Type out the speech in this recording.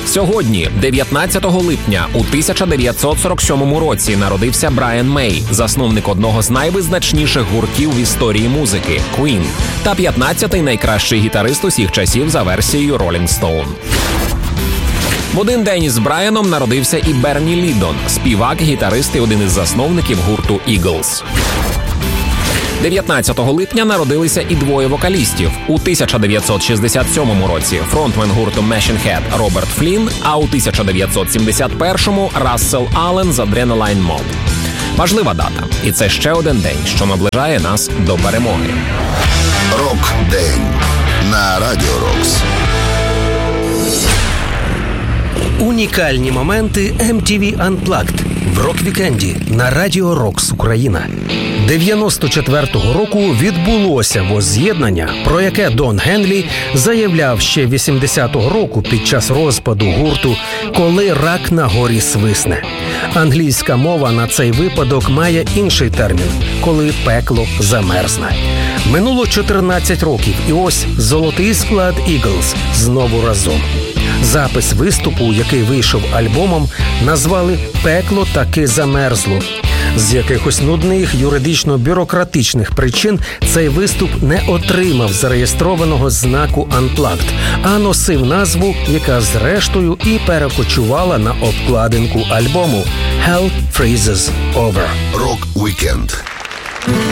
Сьогодні, 19 липня, у 1947 році народився Брайан Мей, засновник одного з найвизначніших гуртів в історії музики – Queen, та 15-й найкращий гітарист усіх часів за версією Rolling Stone. В один день із Брайаном народився і Берні Лідон, співак, гітарист і один із засновників гурту Eagles. 19 липня народилися і двоє вокалістів. У 1967 році фронтмен гурту Machine Head Роберт Флінн, а у 1971-му Рассел Аллен з Adrenaline Mob. Важлива дата. І це ще один день, що наближає нас до перемоги. Рок-день на Радіо Рокс. Унікальні моменти MTV Unplugged в рок-вікенді на Радіо Рокс Україна. 94-го року відбулося возз'єднання, про яке Дон Генлі заявляв ще 80-го року під час розпаду гурту «Коли рак на горі свисне». Англійська мова на цей випадок має інший термін – «коли пекло замерзне». Минуло 14 років, і ось золотий склад Eagles знову разом. Запис виступу, який вийшов альбомом, назвали «Пекло таки замерзло». З якихось нудних юридично-бюрократичних причин цей виступ не отримав зареєстрованого знаку Unplugged, а носив назву, яка зрештою і перекочувала на обкладинку альбому «Hell Freezes Over». Рок-вікенд.